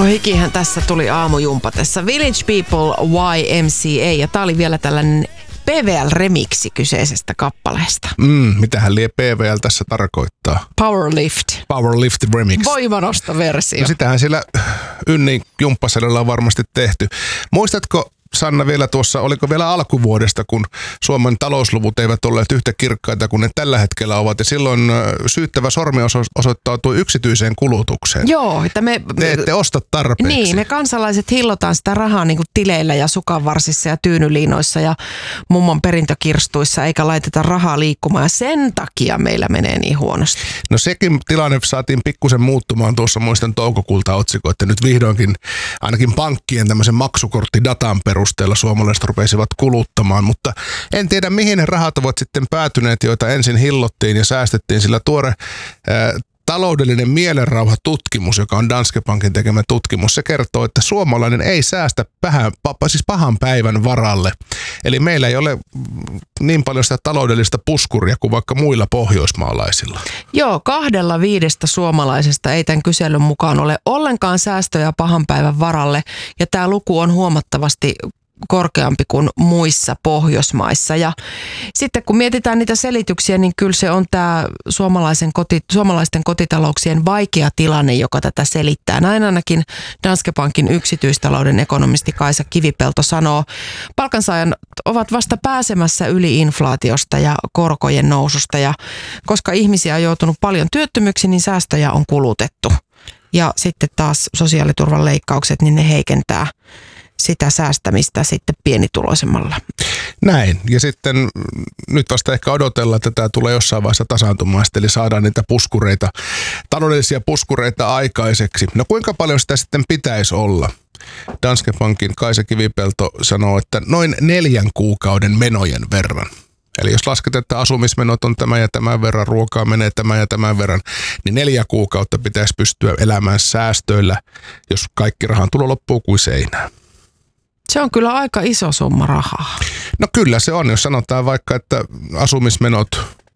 hikihän tässä tuli aamujumpatessa. Village People YMCA, ja tää oli vielä tällainen PVL-remiksi kyseisestä kappaleesta. Mitähän lie PVL tässä tarkoittaa? Powerlift remix. Voimanostoversio. No sitähän siellä Ynnin jumppasalilla on varmasti tehty. Muistatko, Sanna, vielä tuossa, oliko vielä alkuvuodesta, kun Suomen talousluvut eivät olleet yhtä kirkkaita kuin ne tällä hetkellä ovat, ja silloin syyttävä sormi osoittautui yksityiseen kulutukseen. Joo, että te ette osta tarpeeksi. Niin, me kansalaiset hillotaan sitä rahaa niin kuin tileillä ja sukanvarsissa ja tyynyliinoissa ja mummon perintökirstuissa, eikä laiteta rahaa liikkumaan, ja sen takia meillä menee niin huonosti. No sekin tilanne saatiin pikkusen muuttumaan tuossa, muistan toukokuulta otsikko, että nyt vihdoinkin ainakin pankkien tämmöisen maksukorttidatan perusteella suomalaiset rupesivat kuluttamaan, mutta en tiedä mihin ne rahat ovat sitten päätyneet, joita ensin hillottiin ja säästettiin, sillä tuore taloudellinen mielenrauhatutkimus, joka on Danske Bankin tekemä tutkimus, se kertoo, että suomalainen ei säästä pahan päivän varalle. Eli meillä ei ole niin paljon sitä taloudellista puskuria kuin vaikka muilla pohjoismaalaisilla. Joo, 2/5 suomalaisesta ei tämän kyselyn mukaan ole ollenkaan säästöjä pahan päivän varalle, ja tämä luku on huomattavasti korkeampi kuin muissa Pohjoismaissa. Ja sitten kun mietitään niitä selityksiä, niin kyllä se on tämä suomalaisten kotitalouksien vaikea tilanne, joka tätä selittää. Näin ainakin Danske Bankin yksityistalouden ekonomisti Kaisa Kivipelto sanoo. Palkansaajat ovat vasta pääsemässä yli inflaatiosta ja korkojen noususta, ja koska ihmisiä on joutunut paljon työttömyksi, niin säästöjä on kulutettu. Ja sitten taas sosiaaliturvan leikkaukset, niin ne heikentää sitä säästämistä sitten pienituloisemmalla. Näin. Ja sitten nyt vasta ehkä odotellaan, että tämä tulee jossain vaiheessa tasaantumaan, eli saadaan niitä puskureita, taloudellisia puskureita aikaiseksi. No kuinka paljon sitä sitten pitäisi olla? Danske Bankin Kaisa Kivipelto sanoo, että noin 4 kuukauden menojen verran. Eli jos lasketaan, että asumismenot on tämä ja tämän verran, ruokaa menee tämän ja tämän verran, niin 4 kuukautta pitäisi pystyä elämään säästöillä, jos kaikki rahan tulo loppuu kuin seinään. Se on kyllä aika iso summa rahaa. No kyllä se on, jos sanotaan vaikka, että asumismenot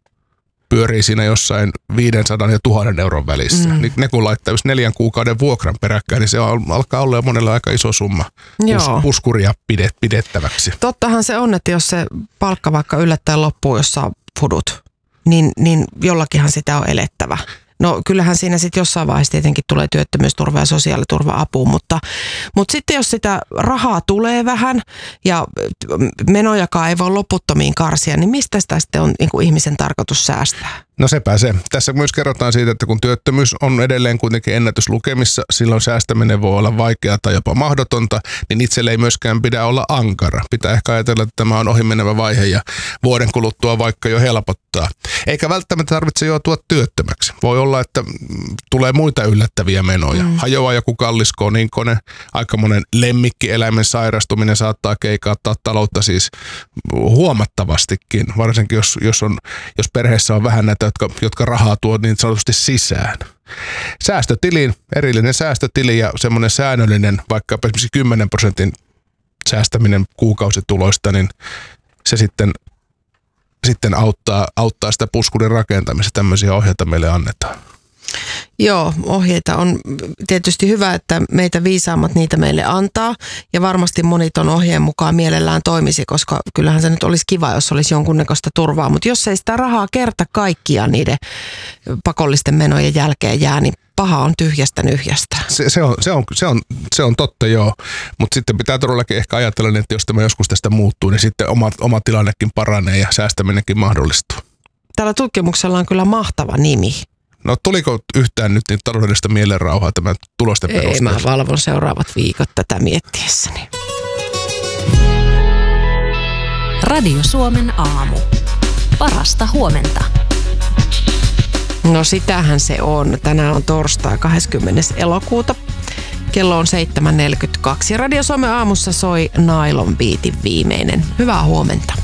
pyörii siinä jossain 500 ja 1000 euron välissä. Niin ne kun laittaa just 4 kuukauden vuokran peräkkäin, niin se alkaa olla jo monella aika iso summa puskuria pidettäväksi. Tottahan se on, että jos se palkka vaikka yllättäen loppuu, jos saa fudut, niin jollakinhan sitä on elettävä. No kyllähän siinä sitten jossain vaiheessa tietenkin tulee työttömyysturva ja sosiaaliturva-apuun, mutta sitten jos sitä rahaa tulee vähän ja menojakaan ei voi loputtomiin karsia, niin mistä sitä sitten on niin kuin ihmisen tarkoitus säästää? No sepä se. Tässä myös kerrotaan siitä, että kun työttömyys on edelleen kuitenkin ennätyslukemissa, silloin säästäminen voi olla vaikeaa tai jopa mahdotonta, niin itselle ei myöskään pidä olla ankara. Pitää ehkä ajatella, että tämä on ohimenevä vaihe ja vuoden kuluttua vaikka jo helpottaa. Eikä välttämättä tarvitse joutua työttömäksi. Voi olla, että tulee muita yllättäviä menoja. Hajoaa joku kallis koninkone, aika monen lemmikkieläimen sairastuminen saattaa keikauttaa taloutta siis huomattavastikin, varsinkin jos perheessä on vähän näitä, jotka rahaa tuo niin sanotusti sisään. Säästötiliin, erillinen säästötili ja semmoinen säännöllinen, vaikka esimerkiksi 10% säästäminen kuukausituloista, niin se sitten auttaa sitä puskurin rakentamista. Tämmöisiä ohjeita meille annetaan. Joo, ohjeita on tietysti hyvä, että meitä viisaammat niitä meille antaa, ja varmasti moni ton ohjeen mukaan mielellään toimisi, koska kyllähän se nyt olisi kiva, jos olisi jonkunnäköistä turvaa, mutta jos ei sitä rahaa kerta kaikkiaan niiden pakollisten menojen jälkeen jää, niin paha on tyhjästä nyhjästä. Se on totta, joo, mutta sitten pitää todellakin ehkä ajatella, että jos tämä joskus tästä muuttuu, niin sitten oma tilannekin paranee ja säästäminenkin mahdollistuu. Tällä tutkimuksella on kyllä mahtava nimi. No tuliko yhtään nyt niin taloudellista mielenrauhaa tämän tulosten perusteella? Ei, mä valvon seuraavat viikot tätä miettiessäni. Radio Suomen aamu. Parasta huomenta. No sitähän se on. Tänään on torstai 20. elokuuta. Kello on 7.42. Radio Suomen aamussa soi Nylon Beatin viimeinen. Hyvää huomenta.